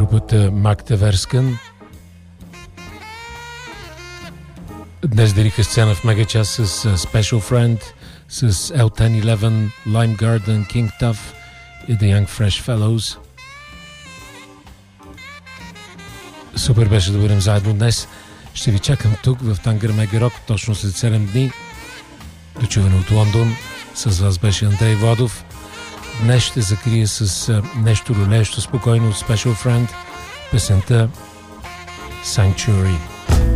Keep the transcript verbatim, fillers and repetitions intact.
групата Magda Versken. Днес делиха сцена в мегачас с Special Friend, с L ten eleven, Lime Garden, King Tuff и The Young Fresh Fellows. Супер беше да бъдем заедно днес. Ще ви чакам тук в Тангър Мега Рок точно след седем дни. Дочуване от Лондон. С вас беше Андрей Водов. Днес ще закрия с нещо рулещо спокойно от Special Friend, песента Sanctuary.